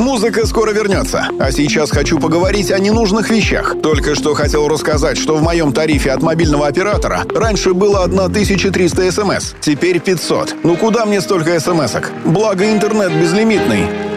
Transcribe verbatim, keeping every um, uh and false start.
Музыка скоро вернется. А сейчас хочу поговорить о ненужных вещах. Только что хотел рассказать, что в моем тарифе от мобильного оператора раньше было тысяча триста смс, теперь пятьсот. Ну куда мне столько смс-ок? Благо интернет безлимитный.